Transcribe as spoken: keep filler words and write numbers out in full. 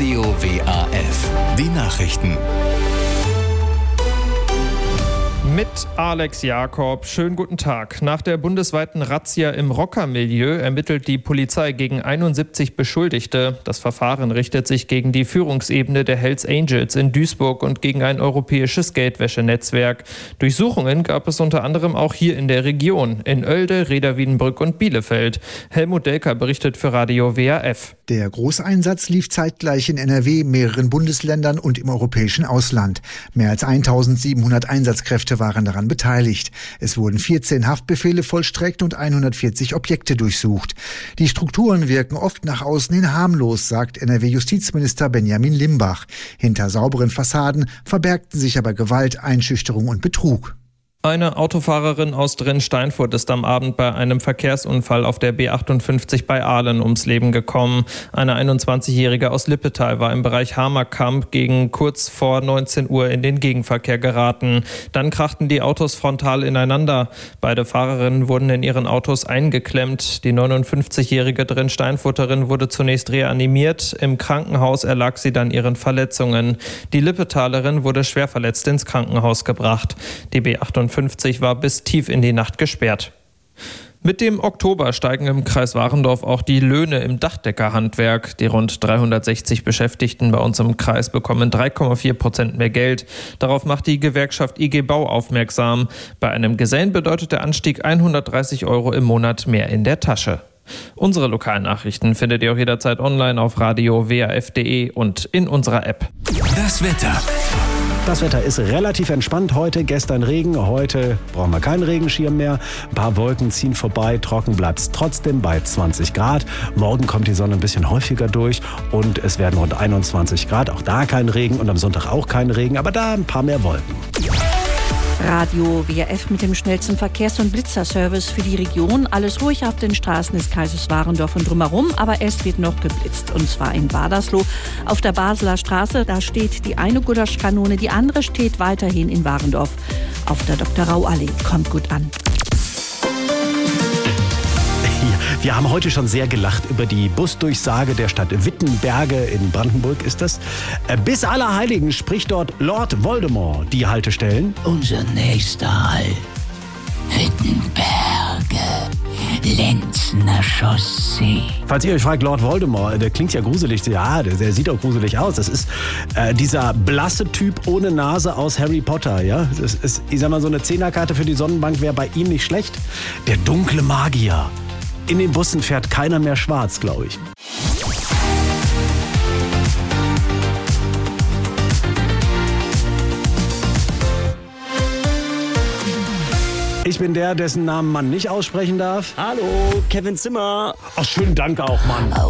Radio W A F. Die Nachrichten. Mit Alex Jakob. Schönen guten Tag. Nach der bundesweiten Razzia im Rockermilieu ermittelt die Polizei gegen einundsiebzig Beschuldigte. Das Verfahren richtet sich gegen die Führungsebene der Hells Angels in Duisburg und gegen ein europäisches Geldwäschenetzwerk. Durchsuchungen gab es unter anderem auch hier in der Region, in Oelde, Reda-Wiedenbrück und Bielefeld. Helmut Delker berichtet für Radio W A F. Der Großeinsatz lief zeitgleich in N R W, mehreren Bundesländern und im europäischen Ausland. Mehr als eintausendsiebenhundert Einsatzkräfte waren daran beteiligt. Es wurden vierzehn Haftbefehle vollstreckt und hundertvierzig Objekte durchsucht. Die Strukturen wirken oft nach außen hin harmlos, sagt N R W-Justizminister Benjamin Limbach. Hinter sauberen Fassaden verbergten sich aber Gewalt, Einschüchterung und Betrug. Eine Autofahrerin aus Drensteinfurt ist am Abend bei einem Verkehrsunfall auf der B achtundfünfzig bei Ahlen ums Leben gekommen. Eine einundzwanzigjährige aus Lippetal war im Bereich Hamerkamp gegen kurz vor neunzehn Uhr in den Gegenverkehr geraten. Dann krachten die Autos frontal ineinander. Beide Fahrerinnen wurden in ihren Autos eingeklemmt. Die neunundfünfzigjährige Drensteinfurterin wurde zunächst reanimiert. Im Krankenhaus erlag sie dann ihren Verletzungen. Die Lippetalerin wurde schwer verletzt ins Krankenhaus gebracht. Die B achtundfünfzig war bis tief in die Nacht gesperrt. Mit dem Oktober steigen im Kreis Warendorf auch die Löhne im Dachdeckerhandwerk. Die rund dreihundertsechzig Beschäftigten bei uns im Kreis bekommen drei Komma vier Prozent mehr Geld. Darauf macht die Gewerkschaft I G Bau aufmerksam. Bei einem Gesellen bedeutet der Anstieg hundertdreißig Euro im Monat mehr in der Tasche. Unsere lokalen Nachrichten findet ihr auch jederzeit online auf radio w a f punkt d e und in unserer App. Das Wetter. Das Wetter ist relativ entspannt heute. Gestern Regen, heute brauchen wir keinen Regenschirm mehr. Ein paar Wolken ziehen vorbei, trocken bleibt es trotzdem bei zwanzig Grad. Morgen kommt die Sonne ein bisschen häufiger durch und es werden rund einundzwanzig Grad. Auch da kein Regen und am Sonntag auch kein Regen, aber da ein paar mehr Wolken. Radio W A F mit dem schnellsten Verkehrs- und Blitzerservice für die Region. Alles ruhig auf den Straßen des Kreises Warendorf und drumherum, aber es wird noch geblitzt. Und zwar in Wadersloh auf der Basler Straße. Da steht die eine Gulaschkanone, die andere steht weiterhin in Warendorf auf der Doktor Rau Allee. Kommt gut an. Wir haben heute schon sehr gelacht über die Busdurchsage der Stadt Wittenberge in Brandenburg ist das. Bis Allerheiligen spricht dort Lord Voldemort die Haltestellen. Unser nächster Halt, Wittenberge, Lenzner Chaussee. Falls ihr euch fragt, Lord Voldemort, der klingt ja gruselig. Ja, der, der sieht auch gruselig aus. Das ist äh, dieser blasse Typ ohne Nase aus Harry Potter. Ja, das ist, ich sag mal, so eine Zehnerkarte für die Sonnenbank wäre bei ihm nicht schlecht. Der dunkle Magier. In den Bussen fährt keiner mehr schwarz, glaube ich. Ich bin der, dessen Namen man nicht aussprechen darf. Hallo, Kevin Zimmer. Ach, schönen Dank auch, Mann.